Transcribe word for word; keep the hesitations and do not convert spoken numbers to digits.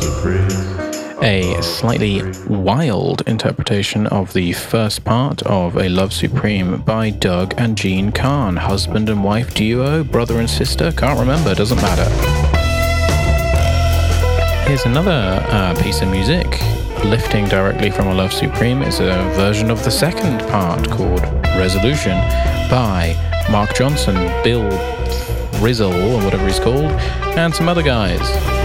A slightly wild interpretation of the first part of A Love Supreme by Doug and Jean Kahn. Husband and wife duo, brother and sister, can't remember, doesn't matter. Here's another uh, piece of music, lifting directly from A Love Supreme. It's a version of the second part called Resolution by Mark Johnson, Bill Rizzle, or whatever he's called, and some other guys.